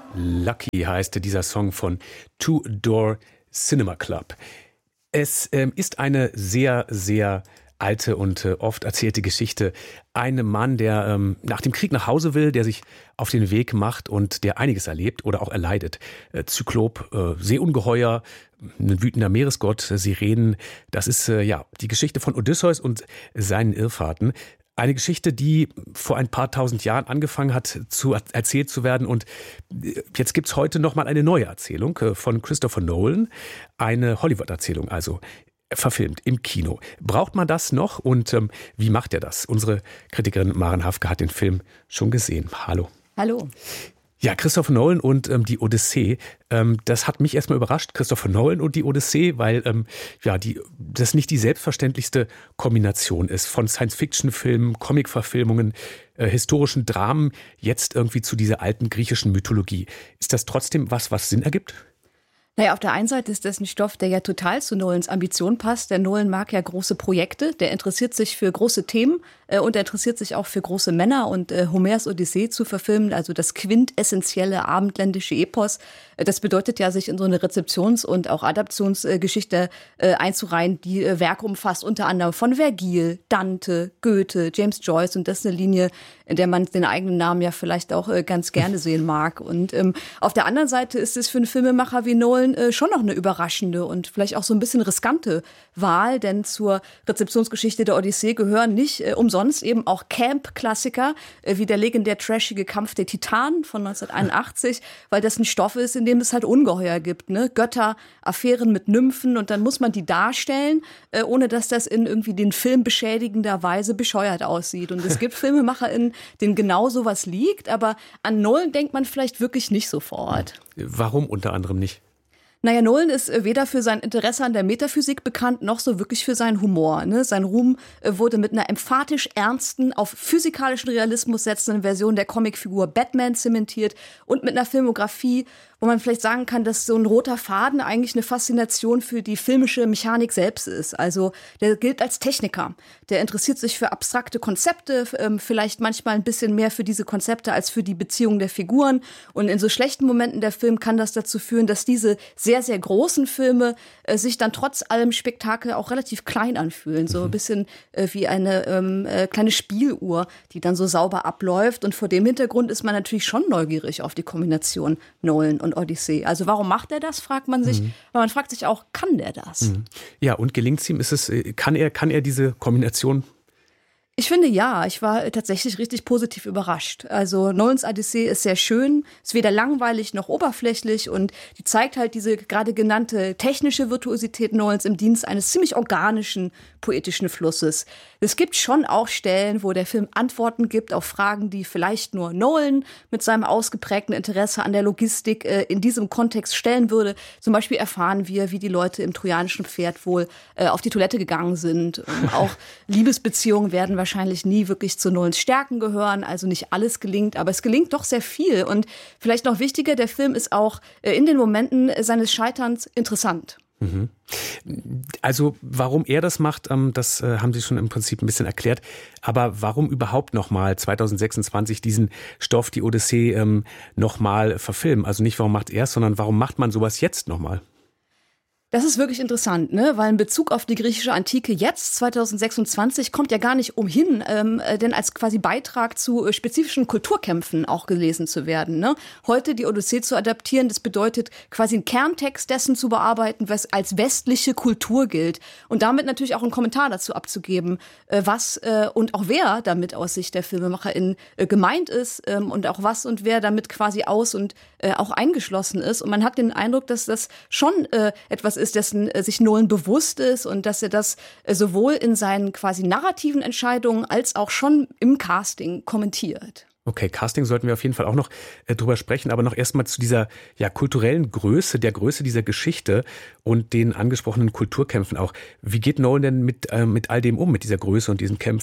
Lucky heißt dieser Song von Two Door Cinema Club. Es ist eine sehr, sehr alte und oft erzählte Geschichte. Ein Mann, der nach dem Krieg nach Hause will, der sich auf den Weg macht und der einiges erlebt oder auch erleidet. Zyklop, Seeungeheuer, ein wütender Meeresgott, Sirenen. Das ist die Geschichte von Odysseus und seinen Irrfahrten. Eine Geschichte, die vor ein paar tausend Jahren angefangen hat, erzählt zu werden. Und jetzt gibt's heute nochmal eine neue Erzählung von Christopher Nolan. Eine Hollywood-Erzählung, also verfilmt im Kino. Braucht man das noch? Und wie macht er das? Unsere Kritikerin Maren Hafke hat den Film schon gesehen. Hallo. Hallo. Ja, Christopher Nolan und die Odyssee, das hat mich erstmal überrascht, Christopher Nolan und die Odyssee, weil das nicht die selbstverständlichste Kombination ist von Science-Fiction-Filmen, Comic-Verfilmungen, historischen Dramen, jetzt irgendwie zu dieser alten griechischen Mythologie. Ist das trotzdem was Sinn ergibt? Naja, auf der einen Seite ist das ein Stoff, der ja total zu Nolans Ambition passt. Der Nolan mag ja große Projekte, der interessiert sich für große Themen und er interessiert sich auch für große Männer. Und Homers Odyssee zu verfilmen, also das quintessentielle abendländische Epos, das bedeutet ja, sich in so eine Rezeptions- und auch Adaptionsgeschichte einzureihen, die Werke umfasst, unter anderem von Vergil, Dante, Goethe, James Joyce. Und das ist eine Linie, in der man den eigenen Namen ja vielleicht auch ganz gerne sehen mag. Und auf der anderen Seite ist es für einen Filmemacher wie Nolan schon noch eine überraschende und vielleicht auch so ein bisschen riskante Wahl, denn zur Rezeptionsgeschichte der Odyssee gehören nicht umsonst eben auch Camp-Klassiker, wie der legendär trashige Kampf der Titanen von 1981, weil das ein Stoff ist, in dem es halt Ungeheuer gibt, ne? Götter, Affären mit Nymphen und dann muss man die darstellen, ohne dass das in irgendwie den Film beschädigender Weise bescheuert aussieht. Und es gibt FilmemacherInnen, denen genau sowas liegt, aber an Nolan denkt man vielleicht wirklich nicht sofort. Warum unter anderem nicht? Naja, Nolan ist weder für sein Interesse an der Metaphysik bekannt, noch so wirklich für seinen Humor. Ne? Sein Ruhm wurde mit einer emphatisch ernsten, auf physikalischen Realismus setzenden Version der Comicfigur Batman zementiert und mit einer Filmografie, wo man vielleicht sagen kann, dass so ein roter Faden eigentlich eine Faszination für die filmische Mechanik selbst ist. Also der gilt als Techniker. Der interessiert sich für abstrakte Konzepte, vielleicht manchmal ein bisschen mehr für diese Konzepte als für die Beziehungen der Figuren. Und in so schlechten Momenten der Film kann das dazu führen, dass diese sehr, sehr großen Filme sich dann trotz allem Spektakel auch relativ klein anfühlen. So ein bisschen wie eine kleine Spieluhr, die dann so sauber abläuft. Und vor dem Hintergrund ist man natürlich schon neugierig auf die Kombination Nolan und Odyssee. Also warum macht er das, fragt man sich. Aber man fragt sich auch, kann der das? Ja, und gelingt es ihm? Kann er diese Kombination? Ich finde ja, ich war tatsächlich richtig positiv überrascht. Also Nolans Odyssee ist sehr schön, ist weder langweilig noch oberflächlich und die zeigt halt diese gerade genannte technische Virtuosität Nolans im Dienst eines ziemlich organischen, poetischen Flusses. Es gibt schon auch Stellen, wo der Film Antworten gibt auf Fragen, die vielleicht nur Nolan mit seinem ausgeprägten Interesse an der Logistik in diesem Kontext stellen würde. Zum Beispiel erfahren wir, wie die Leute im trojanischen Pferd wohl auf die Toilette gegangen sind. Auch Liebesbeziehungen werden wahrscheinlich nie wirklich zu Nolans Stärken gehören, also nicht alles gelingt, aber es gelingt doch sehr viel. Und vielleicht noch wichtiger, der Film ist auch in den Momenten seines Scheiterns interessant. Also warum er das macht, das haben Sie schon im Prinzip ein bisschen erklärt. Aber warum überhaupt nochmal 2026 diesen Stoff, die Odyssee, nochmal verfilmen? Also nicht, warum macht er es, sondern warum macht man sowas jetzt nochmal? Das ist wirklich interessant, ne? Weil in Bezug auf die griechische Antike jetzt, 2026, kommt ja gar nicht umhin, denn als quasi Beitrag zu spezifischen Kulturkämpfen auch gelesen zu werden. Ne? Heute die Odyssee zu adaptieren, das bedeutet quasi einen Kerntext dessen zu bearbeiten, was als westliche Kultur gilt. Und damit natürlich auch einen Kommentar dazu abzugeben, was und auch wer damit aus Sicht der FilmemacherInnen gemeint ist und auch was und wer damit quasi aus und auch eingeschlossen ist. Und man hat den Eindruck, dass das schon etwas ist, dessen sich Nolan bewusst ist und dass er das sowohl in seinen quasi narrativen Entscheidungen als auch schon im Casting kommentiert. Okay, Casting sollten wir auf jeden Fall auch noch drüber sprechen, aber noch erstmal zu dieser kulturellen Größe, der Größe dieser Geschichte und den angesprochenen Kulturkämpfen auch. Wie geht Nolan denn mit all dem um, mit dieser Größe und diesen Kämpfen?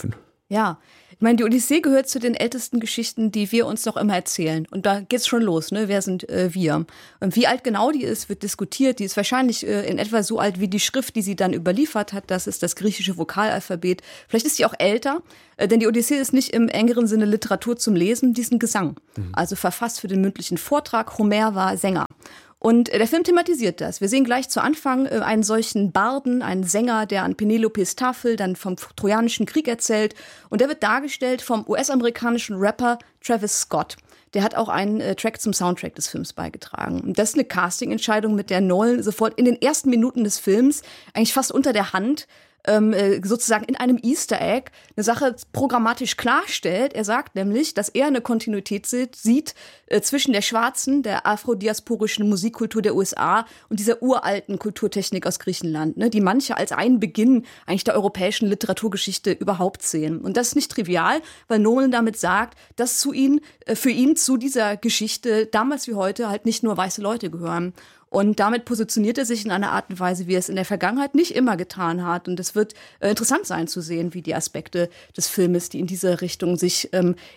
Ja, ich meine, die Odyssee gehört zu den ältesten Geschichten, die wir uns noch immer erzählen. Und da geht's schon los, ne? Wer sind wir? Und wie alt genau die ist, wird diskutiert. Die ist wahrscheinlich in etwa so alt wie die Schrift, die sie dann überliefert hat. Das ist das griechische Vokalalphabet. Vielleicht ist sie auch älter, denn die Odyssee ist nicht im engeren Sinne Literatur zum Lesen, die ist ein Gesang. Also verfasst für den mündlichen Vortrag. Homer war Sänger. Und der Film thematisiert das. Wir sehen gleich zu Anfang einen solchen Barden, einen Sänger, der an Penelopes Tafel dann vom Trojanischen Krieg erzählt. Und der wird dargestellt vom US-amerikanischen Rapper Travis Scott. Der hat auch einen Track zum Soundtrack des Films beigetragen. Und das ist eine Casting-Entscheidung, mit der Nolan sofort in den ersten Minuten des Films, eigentlich fast unter der Hand, sozusagen in einem Easter Egg eine Sache programmatisch klarstellt. Er sagt nämlich, dass er eine Kontinuität sieht zwischen der schwarzen, der afrodiasporischen Musikkultur der USA und dieser uralten Kulturtechnik aus Griechenland, ne, die manche als einen Beginn eigentlich der europäischen Literaturgeschichte überhaupt sehen. Und das ist nicht trivial, weil Nolan damit sagt, dass für ihn zu dieser Geschichte damals wie heute halt nicht nur weiße Leute gehören. Und damit positioniert er sich in einer Art und Weise, wie er es in der Vergangenheit nicht immer getan hat. Und es wird interessant sein zu sehen, wie die Aspekte des Filmes, die in diese Richtung sich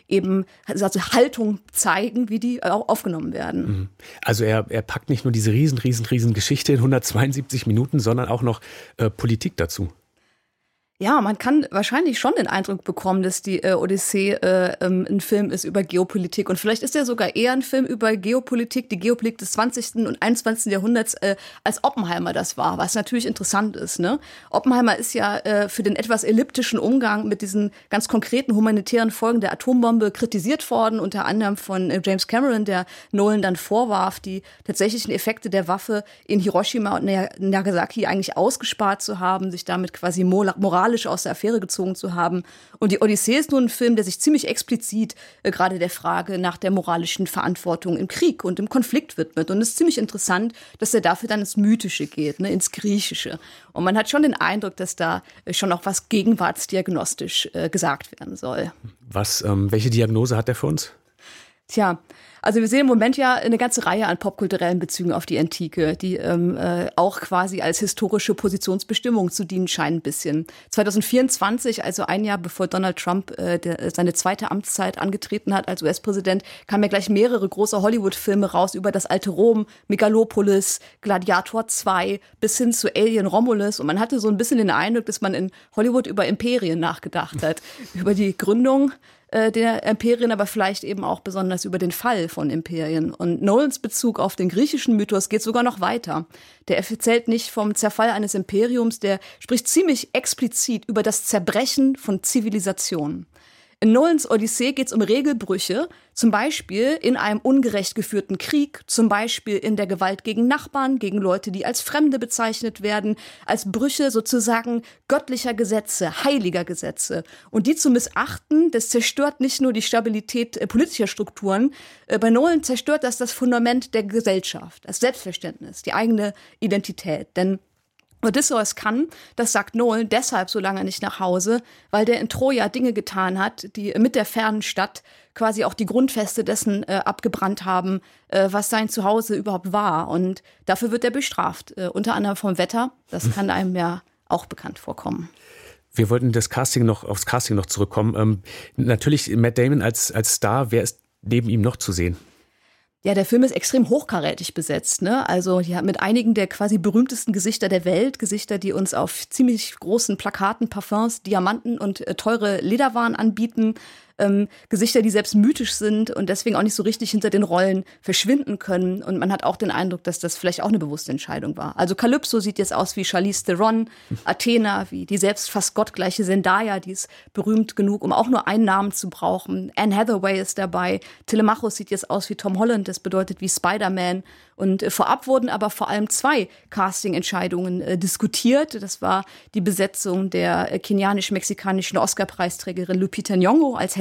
also Haltung zeigen, wie die auch aufgenommen werden. Also er packt nicht nur diese riesen Geschichte in 172 Minuten, sondern auch noch Politik dazu. Ja, man kann wahrscheinlich schon den Eindruck bekommen, dass die Odyssee ein Film ist über Geopolitik. Und vielleicht ist er sogar eher ein Film über Geopolitik, die Geopolitik des 20. und 21. Jahrhunderts, als Oppenheimer das war, was natürlich interessant ist. Ne? Oppenheimer ist ja für den etwas elliptischen Umgang mit diesen ganz konkreten humanitären Folgen der Atombombe kritisiert worden, unter anderem von James Cameron, der Nolan dann vorwarf, die tatsächlichen Effekte der Waffe in Hiroshima und Nagasaki eigentlich ausgespart zu haben, sich damit quasi moralisch aus der Affäre gezogen zu haben. Und die Odyssee ist nun ein Film, der sich ziemlich explizit gerade der Frage nach der moralischen Verantwortung im Krieg und im Konflikt widmet. Und es ist ziemlich interessant, dass er dafür dann ins Mythische geht, ne, ins Griechische. Und man hat schon den Eindruck, dass da schon auch was gegenwartsdiagnostisch gesagt werden soll. Welche Diagnose hat er für uns? Tja, also wir sehen im Moment ja eine ganze Reihe an popkulturellen Bezügen auf die Antike, die auch quasi als historische Positionsbestimmung zu dienen scheinen ein bisschen. 2024, also ein Jahr bevor Donald Trump seine zweite Amtszeit angetreten hat als US-Präsident, kamen ja gleich mehrere große Hollywood-Filme raus über das alte Rom, Megalopolis, Gladiator 2 bis hin zu Alien Romulus. Und man hatte so ein bisschen den Eindruck, dass man in Hollywood über Imperien nachgedacht hat, über die Gründung der Imperien, aber vielleicht eben auch besonders über den Fall von Imperien. Und Nolans Bezug auf den griechischen Mythos geht sogar noch weiter. Der erzählt nicht vom Zerfall eines Imperiums, der spricht ziemlich explizit über das Zerbrechen von Zivilisationen. In Nolans Odyssee geht es um Regelbrüche, zum Beispiel in einem ungerecht geführten Krieg, zum Beispiel in der Gewalt gegen Nachbarn, gegen Leute, die als Fremde bezeichnet werden, als Brüche sozusagen göttlicher Gesetze, heiliger Gesetze. Und die zu missachten, das zerstört nicht nur die Stabilität politischer Strukturen, bei Nolan zerstört das Fundament der Gesellschaft, das Selbstverständnis, die eigene Identität. Denn Odysseus kann, das sagt Nolan, deshalb so lange nicht nach Hause, weil der in Troja Dinge getan hat, die mit der fernen Stadt quasi auch die Grundfeste dessen abgebrannt haben, was sein Zuhause überhaupt war. Und dafür wird er bestraft, unter anderem vom Wetter. Das kann einem ja auch bekannt vorkommen. Wir wollten aufs Casting noch zurückkommen. Natürlich Matt Damon als Star, wer ist neben ihm noch zu sehen? Ja, der Film ist extrem hochkarätig besetzt, ne? Also ja, mit einigen der quasi berühmtesten Gesichter der Welt, Gesichter, die uns auf ziemlich großen Plakaten Parfums, Diamanten und teure Lederwaren anbieten. Gesichter, die selbst mythisch sind und deswegen auch nicht so richtig hinter den Rollen verschwinden können. Und man hat auch den Eindruck, dass das vielleicht auch eine bewusste Entscheidung war. Also Calypso sieht jetzt aus wie Charlize Theron, Athena wie die selbst fast gottgleiche Zendaya, die ist berühmt genug, um auch nur einen Namen zu brauchen. Anne Hathaway ist dabei. Telemachus sieht jetzt aus wie Tom Holland, das bedeutet wie Spider-Man. Und vorab wurden aber vor allem 2 Casting-Entscheidungen diskutiert. Das war die Besetzung der kenianisch-mexikanischen Oscar-Preisträgerin Lupita Nyong'o als Helen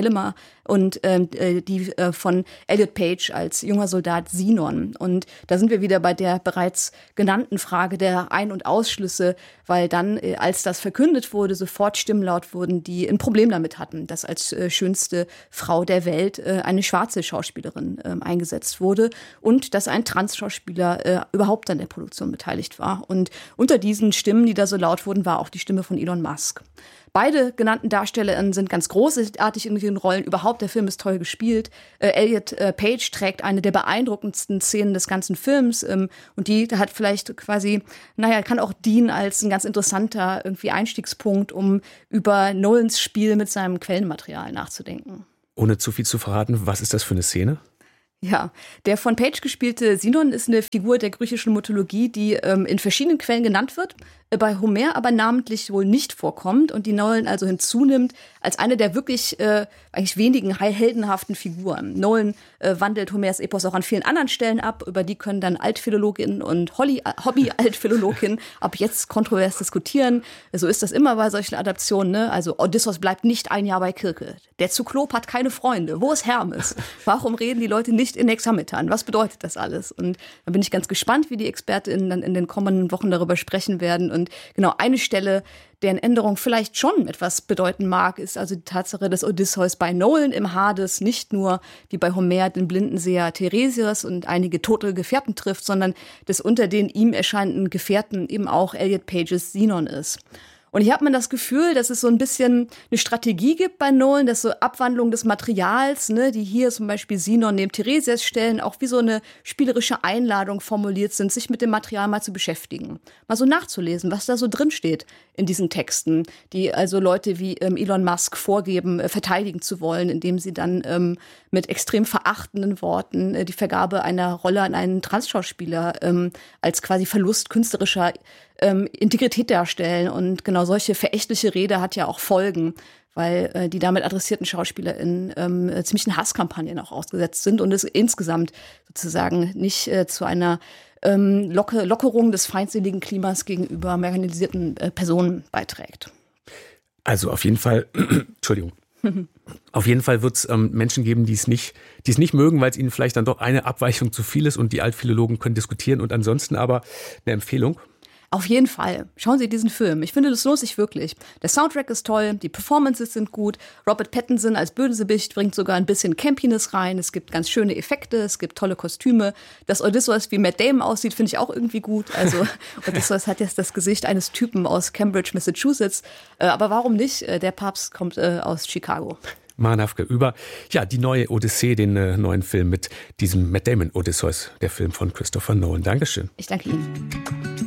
schlimmer. Und die von Elliot Page als junger Soldat Sinon. Und da sind wir wieder bei der bereits genannten Frage der Ein- und Ausschlüsse, weil dann, als das verkündet wurde, sofort Stimmen laut wurden, die ein Problem damit hatten, dass als schönste Frau der Welt eine schwarze Schauspielerin eingesetzt wurde und dass ein Trans-Schauspieler überhaupt an der Produktion beteiligt war. Und unter diesen Stimmen, die da so laut wurden, war auch die Stimme von Elon Musk. Beide genannten Darstellerinnen sind ganz großartig in ihren Rollen. Überhaupt, der Film ist toll gespielt. Elliot Page trägt eine der beeindruckendsten Szenen des ganzen Films. Und die hat vielleicht quasi, kann auch dienen als ein ganz interessanter irgendwie Einstiegspunkt, um über Nolans Spiel mit seinem Quellenmaterial nachzudenken. Ohne zu viel zu verraten, was ist das für eine Szene? Ja, der von Page gespielte Sinon ist eine Figur der griechischen Mythologie, die in verschiedenen Quellen genannt wird, bei Homer aber namentlich wohl nicht vorkommt und die Nolan also hinzunimmt als eine der wirklich eigentlich wenigen heldenhaften Figuren. Nolan wandelt Homers Epos auch an vielen anderen Stellen ab, über die können dann Altphilologinnen und Hobby-Altphilologinnen ab jetzt kontrovers diskutieren. So ist das immer bei solchen Adaptionen, ne? Also Odysseus bleibt nicht ein Jahr bei Kirke. Der Zyklop hat keine Freunde. Wo ist Hermes? Warum reden die Leute nicht in Hexametern? Was bedeutet das alles? Und da bin ich ganz gespannt, wie die ExpertInnen dann in den kommenden Wochen darüber sprechen werden. Und genau eine Stelle, deren Änderung vielleicht schon etwas bedeuten mag, ist also die Tatsache, dass Odysseus bei Nolan im Hades nicht nur wie bei Homer den blinden Seher Tiresias und einige tote Gefährten trifft, sondern dass unter den ihm erscheinenden Gefährten eben auch Elliot Pages Sinon ist. Und hier hat man das Gefühl, dass es so ein bisschen eine Strategie gibt bei Nolan, dass so Abwandlung des Materials, ne, die hier zum Beispiel Sinon neben Tiresias stellen, auch wie so eine spielerische Einladung formuliert sind, sich mit dem Material mal zu beschäftigen. Mal so nachzulesen, was da so drin steht in diesen Texten, die also Leute wie Elon Musk vorgeben, verteidigen zu wollen, indem sie dann mit extrem verachtenden Worten die Vergabe einer Rolle an einen Transschauspieler als quasi Verlust künstlerischer Integrität darstellen. Und genau solche verächtliche Rede hat ja auch Folgen, weil die damit adressierten SchauspielerInnen ziemlichen Hasskampagnen auch ausgesetzt sind und es insgesamt sozusagen nicht zu einer Lockerung des feindseligen Klimas gegenüber marginalisierten Personen beiträgt. Also auf jeden Fall, Entschuldigung. Auf jeden Fall wird es Menschen geben, die es nicht mögen, weil es ihnen vielleicht dann doch eine Abweichung zu viel ist und die Altphilologen können diskutieren und ansonsten aber eine Empfehlung. Auf jeden Fall. Schauen Sie diesen Film. Ich finde, das lohnt sich wirklich. Der Soundtrack ist toll, die Performances sind gut. Robert Pattinson als Bösewicht bringt sogar ein bisschen Campiness rein. Es gibt ganz schöne Effekte, es gibt tolle Kostüme. Dass Odysseus wie Matt Damon aussieht, finde ich auch irgendwie gut. Also Odysseus hat jetzt das Gesicht eines Typen aus Cambridge, Massachusetts. Aber warum nicht? Der Papst kommt aus Chicago. Maren Hafke über die neue Odyssee, den neuen Film mit diesem Matt Damon Odysseus, der Film von Christopher Nolan. Dankeschön. Ich danke Ihnen.